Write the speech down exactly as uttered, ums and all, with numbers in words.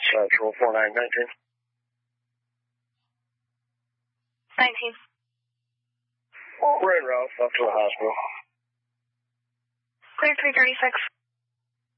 Central four nine nineteen. nineteen. We're in Ralph, up to the hospital. Clear three thirty-six.